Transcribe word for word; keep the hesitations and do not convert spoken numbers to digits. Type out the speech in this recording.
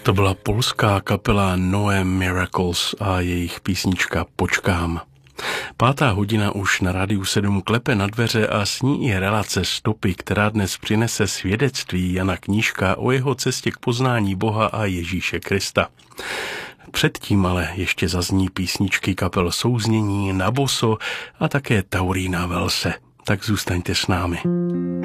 To byla polská kapela Noe Miracles a jejich písnička Počkám. Pátá hodina už na Rádiu sedm klepe na dveře a s ní i relace Stopy, která dnes přinese svědectví Jana Knížka o jeho cestě k poznání Boha a Ježíše Krista. Předtím ale ještě zazní písničky kapel Souznění, Na boso a také Taurína Velse. Tak zůstaňte s námi.